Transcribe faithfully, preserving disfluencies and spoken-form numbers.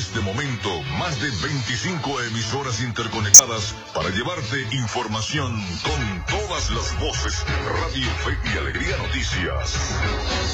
este momento más de veinticinco emisoras interconectadas para llevarte información con todas las voces. Radio Fe y Alegría Noticias.